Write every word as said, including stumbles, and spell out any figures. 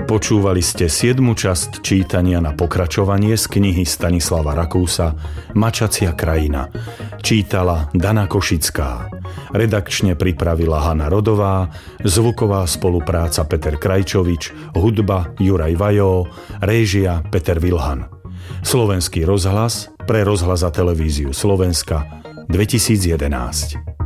Počúvali ste siedmu časť čítania na pokračovanie z knihy Stanislava Rakúsa Mačacia krajina. Čítala Dana Košická. Redakčne pripravila Hana Rodová, zvuková spolupráca Peter Krajčovič, hudba Juraj Vajó, réžia Peter Vilhan. Slovenský rozhlas pre rozhlas a televíziu Slovenska dvetisícjedenásť.